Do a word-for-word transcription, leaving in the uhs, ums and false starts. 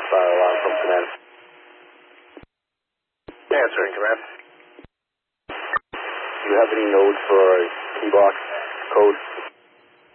fire alarm from command. Answering, command. Do you have any nodes for a key box code?